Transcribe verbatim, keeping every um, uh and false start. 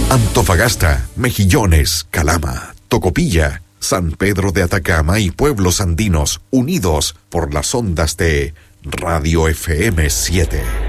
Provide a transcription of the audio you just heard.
Antofagasta, Mejillones, Calama, Tocopilla, San Pedro de Atacama y pueblos andinos unidos por las ondas de Radio F M siete.